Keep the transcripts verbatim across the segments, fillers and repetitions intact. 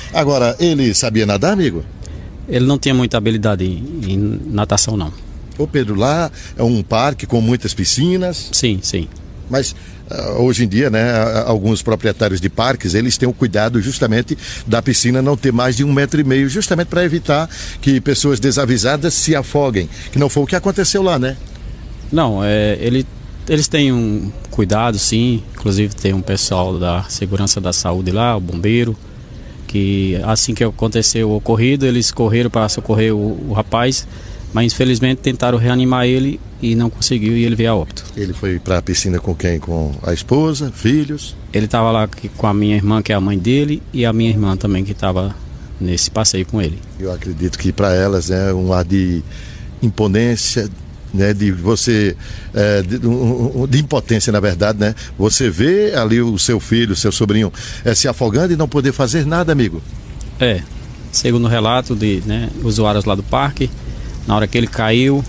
Agora, ele sabia nadar, amigo? Ele não tinha muita habilidade em, em natação, não. Ô Pedro, lá é um parque com muitas piscinas. Sim, sim. Mas uh, hoje em dia, né, alguns proprietários de parques, eles têm o cuidado justamente da piscina não ter mais de um metro e meio, justamente para evitar que pessoas desavisadas se afoguem, que não foi o que aconteceu lá, né? Não, é, ele, eles têm um cuidado, sim. Inclusive tem um pessoal da segurança da saúde lá, o bombeiro, que assim que aconteceu o ocorrido, eles correram para socorrer o, o rapaz, mas infelizmente tentaram reanimar ele e não conseguiu, e ele veio a óbito. Ele foi para a piscina com quem? Com a esposa, filhos? Ele estava lá com a minha irmã, que é a mãe dele, e a minha irmã também, que estava nesse passeio com ele. Eu acredito que para elas é um ar de imponência, né, de você, é, de, de impotência, na verdade, né? Você vê ali o seu filho, o seu sobrinho é, se afogando e não poder fazer nada, amigo. É, segundo o relato de, né, usuários lá do parque, na hora que ele caiu,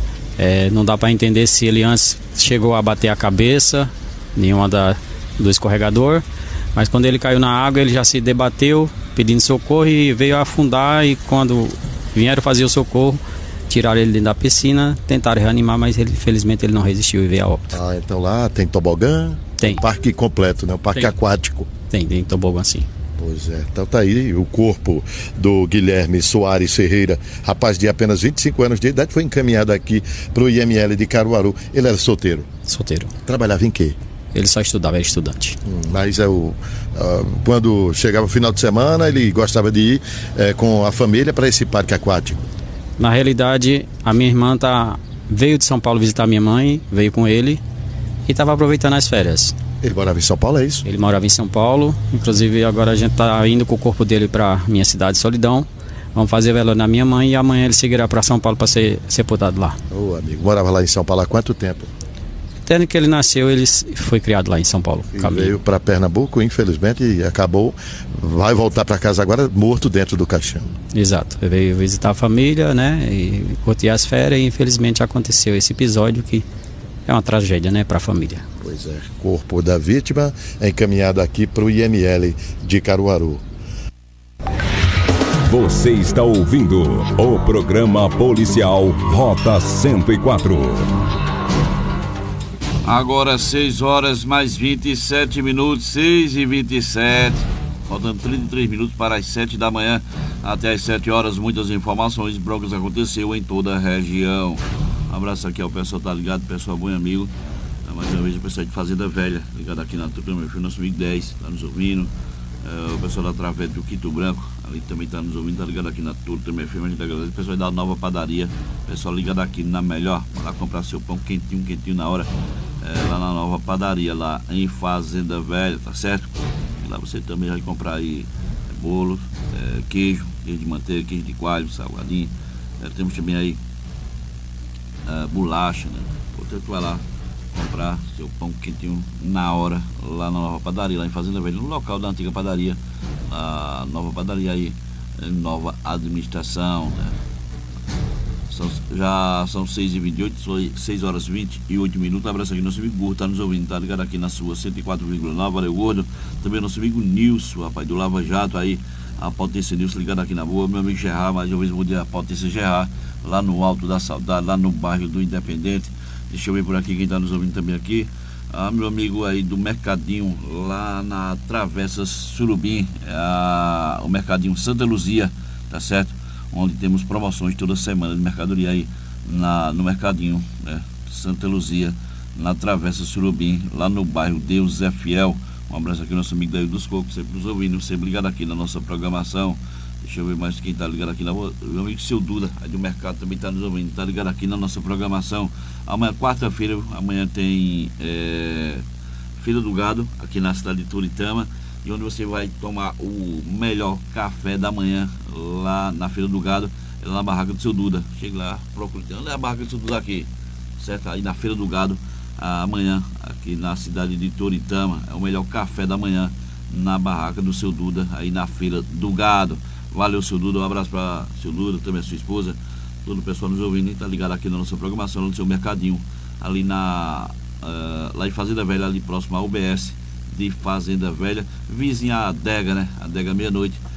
é, não dá para entender se ele antes chegou a bater a cabeça, nenhuma da, do escorregador, mas quando ele caiu na água, ele já se debateu pedindo socorro e veio a afundar, e quando vieram fazer o socorro, tiraram ele dentro da piscina, tentaram reanimar, mas ele, infelizmente ele não resistiu e veio a óbito. Ah, então lá tem tobogã? Tem. Um parque completo, né? Um parque tem. aquático. Tem, tem tobogã sim. Pois é, então tá aí o corpo do Guilherme Soares Ferreira, rapaz de apenas vinte e cinco anos de idade, foi encaminhado aqui para o I M L de Caruaru. Ele era solteiro? Solteiro. Trabalhava em quê? Ele só estudava, era estudante. Hum, mas é o, uh, quando chegava o final de semana, ele gostava de ir uh, com a família para esse parque aquático? Na realidade, a minha irmã tá, veio de São Paulo visitar minha mãe, veio com ele e estava aproveitando as férias. Ele morava em São Paulo, é isso? Ele morava em São Paulo, inclusive agora a gente está indo com o corpo dele para minha cidade, Solidão. Vamos fazer velório na minha mãe e amanhã ele seguirá para São Paulo para ser sepultado lá. Ô amigo, morava lá em São Paulo há quanto tempo? Desde que ele nasceu, ele foi criado lá em São Paulo. E veio para Pernambuco, infelizmente, e acabou, vai voltar para casa agora morto dentro do caixão. Exato, ele veio visitar a família, né, e curtir as férias, e infelizmente aconteceu esse episódio que é uma tragédia, né, para a família. Pois é, corpo da vítima é encaminhado aqui para o I M L de Caruaru. Você está ouvindo o programa policial Rota cento e quatro. Agora seis horas mais vinte e sete minutos, seis e vinte e sete, faltando trinta e três minutos para as sete da manhã. Até as sete horas, muitas informações, broncas aconteceu em toda a região. Um abraço aqui ao pessoal, tá ligado, pessoal bom e amigo. Mais uma vez o pessoal de Fazenda Velha, ligado aqui na Tupi, meu filho, nosso amigo dez, tá nos ouvindo. É, o pessoal da Travete do Quito Branco, ali também tá nos ouvindo, tá ligado aqui na Tupi, também filme, a gente agradece. O pessoal da Nova Padaria, o pessoal ligado aqui na Melhor, para lá comprar seu pão quentinho, quentinho na hora. É, lá na Nova Padaria, lá em Fazenda Velha, tá certo? E lá você também vai comprar aí é, bolo, é, queijo, queijo de manteiga, queijo de coalho, salgadinho. É, temos também aí é, bolacha, né? Portanto, vai lá comprar seu pão quentinho na hora, lá na Nova Padaria, lá em Fazenda Velha, no local da antiga padaria, a Nova Padaria aí, nova administração, né? São, já são seis e vinte e oito, seis horas e vinte e oito minutos. Um abraço aqui, nosso amigo Gordo, tá nos ouvindo, tá ligado aqui na sua cento e quatro vírgula nove, valeu Gordo. Também nosso amigo Nilson, rapaz, do Lava Jato aí, a Potência Nilson ligado aqui na boa. Meu amigo Gerard, mais uma vez vou dizer a Potência Gerard, lá no Alto da Saudade, lá no bairro do Independente. Deixa eu ver por aqui quem tá nos ouvindo também aqui. Ah, meu amigo aí do Mercadinho, lá na Travessa Surubim, ah, o Mercadinho Santa Luzia, tá certo? Onde temos promoções toda semana de mercadoria aí na, no Mercadinho, né? Santa Luzia, na Travessa Surubim, lá no bairro Deus é Fiel. Um abraço aqui ao nosso amigo Daí dos Cocos, sempre nos ouvindo, sempre ligado aqui na nossa programação. Deixa eu ver mais quem tá ligado aqui na rua. Meu amigo Seu Duda, aí do mercado, também tá nos ouvindo, tá ligado aqui na nossa programação. Amanhã, quarta-feira, amanhã tem é, Feira do Gado, aqui na cidade de Toritama, e onde você vai tomar o melhor café da manhã lá na Feira do Gado, lá na barraca do Seu Duda. Chega lá, procura, onde é a barraca do Seu Duda aqui? Certo? Aí na Feira do Gado, amanhã, aqui na cidade de Toritama, é o melhor café da manhã na barraca do Seu Duda, aí na Feira do Gado. Valeu, Seu Duda, um abraço para Seu Duda, também a sua esposa, todo o pessoal nos ouvindo, tá ligado aqui na nossa programação, no seu mercadinho, ali na, uh, lá em Fazenda Velha, ali próximo à U B S de Fazenda Velha, vizinha a adega, né, adega meia-noite.